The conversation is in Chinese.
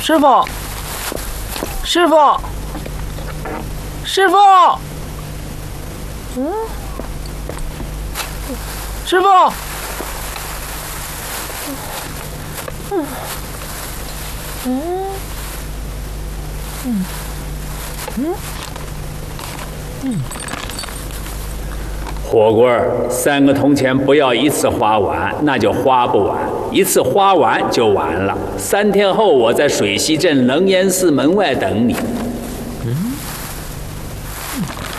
师傅，师傅，师傅，师傅， 火棍儿，3个铜钱不要一次花完，那就花不完；一次花完就完了。3天后，我在水西镇楞严寺门外等你。